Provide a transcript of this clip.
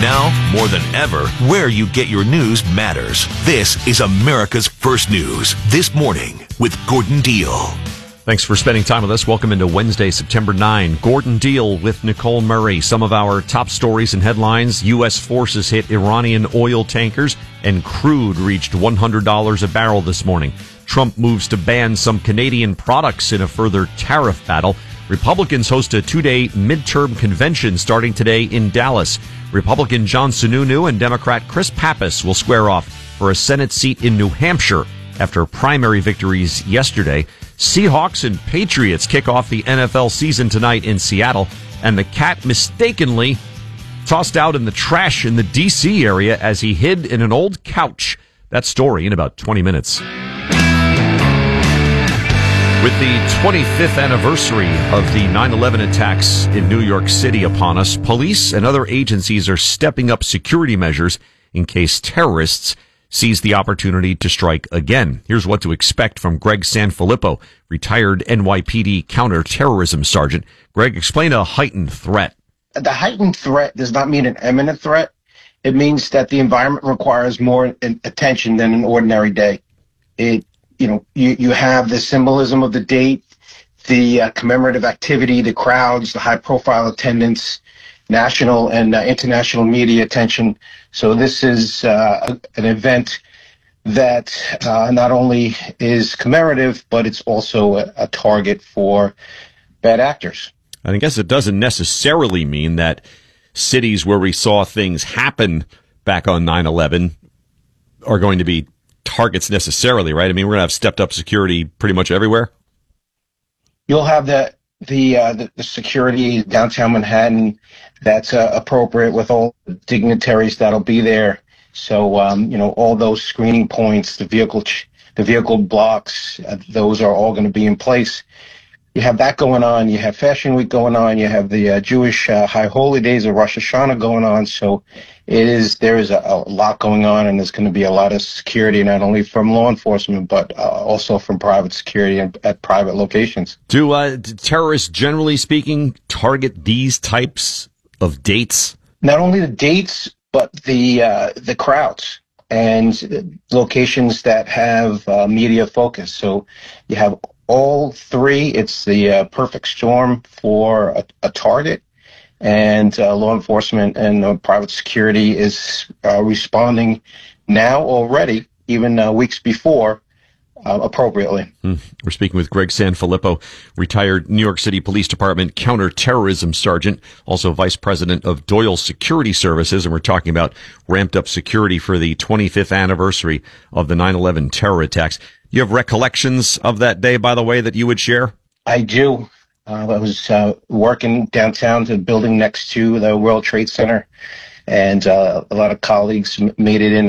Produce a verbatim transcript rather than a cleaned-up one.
Now, more than ever, where you get your news matters. This is America's First News This Morning with Gordon Deal. Thanks for spending time with us. Welcome into Wednesday, September ninth. Gordon Deal with Nicole Murray. Some of our top stories and headlines. U S forces hit Iranian oil tankers and crude reached one hundred dollars a barrel this morning. Trump moves to ban some Canadian products in a further tariff battle. Republicans host a two-day midterm convention starting today in Dallas. Republican John Sununu and Democrat Chris Pappas will square off for a Senate seat in New Hampshire after primary victories yesterday. Seahawks and Patriots kick off the N F L season tonight in Seattle, and the cat mistakenly tossed out in the trash in the D C area as he hid in an old couch. That story in about twenty minutes. With the twenty-fifth anniversary of the nine eleven attacks in New York City upon us, police and other agencies are stepping up security measures in case terrorists seize the opportunity to strike again. Here's what to expect from Greg Sanfilippo, retired N Y P D counterterrorism sergeant. Greg, explain a heightened threat. The heightened threat does not mean an imminent threat. It means that the environment requires more attention than an ordinary day. It You know, you, you have the symbolism of the date, the uh, commemorative activity, the crowds, the high-profile attendance, national and uh, international media attention. So this is uh, an event that uh, not only is commemorative, but it's also a, a target for bad actors. I guess it doesn't necessarily mean that cities where we saw things happen back on nine eleven are going to be targets necessarily, right? I mean, we're going to have stepped up security pretty much everywhere. You'll have the the uh, the, the security downtown Manhattan that's uh, appropriate with all the dignitaries that'll be there. So um, you know, all those screening points, the vehicle ch- the vehicle blocks, uh, those are all going to be in place. You have that going on. You have Fashion Week going on. You have the uh, Jewish uh, High Holy Days of Rosh Hashanah going on. So it is there is a, a lot going on, and there's going to be a lot of security, not only from law enforcement, but uh, also from private security and at private locations. Do, uh, do terrorists, generally speaking, target these types of dates? Not only the dates, but the uh, the crowds and locations that have uh, media focus. So you have all three. It's the uh, perfect storm for a, a target, and uh, law enforcement and uh, private security is uh, responding now already, even uh, weeks before, uh, appropriately. Hmm. We're speaking with Greg Sanfilippo, retired New York City Police Department counterterrorism sergeant, also vice president of Doyle Security Services, and we're talking about ramped up security for the twenty-fifth anniversary of the nine eleven terror attacks. You have recollections of that day, by the way, that you would share? I do. Uh, I was uh, working downtown, the building next to the World Trade Center, and uh, a lot of colleagues made it in